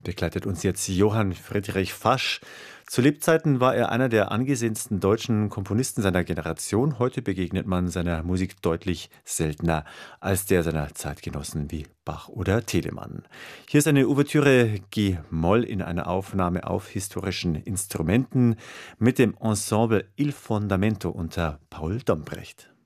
Begleitet uns jetzt Johann Friedrich Fasch. Zu Lebzeiten war er einer der angesehensten deutschen Komponisten seiner Generation. Heute begegnet man seiner Musik deutlich seltener als der seiner Zeitgenossen wie Bach oder Telemann. Hier ist eine Ouvertüre G-Moll in einer Aufnahme auf historischen Instrumenten mit dem Ensemble Il Fondamento unter Paul Dombrecht.